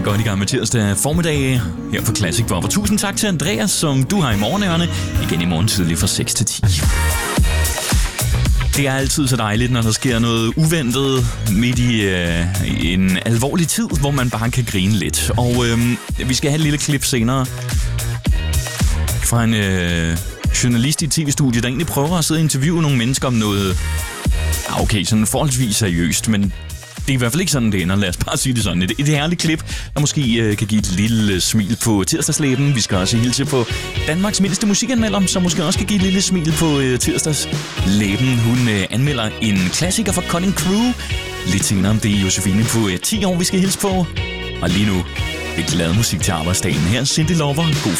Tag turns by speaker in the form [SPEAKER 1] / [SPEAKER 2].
[SPEAKER 1] godt i gang med tirsdag formiddag her på Classic Bop. Og tusind tak til Andreas, som du har i morgenørerne. Igen i morgen tidlig fra 6 til 10. Det er altid så dejligt, når der sker noget uventet midt i en alvorlig tid, hvor man bare kan grine lidt. Og vi skal have et lille klip senere fra en journalist i et tv-studie, der egentlig prøver at sidde og interviewe nogle mennesker om noget, okay, sådan forholdsvis seriøst, men det er i hvert fald ikke sådan, det ender. Lad os bare sige det sådan. Et herligt klip, der måske kan give et lille smil på tirsdagslæben. Vi skal også hilse på Danmarks mindste musikanmelder, som måske også kan give et lille smil på tirsdagslæben. Hun anmelder en klassiker fra Cutting Crew. Lidt senere om det er Josefine på 10 år, vi skal hilse på. Og lige nu, det er glad musik til arbejdsdagen. Her er Cyndi Lauper. God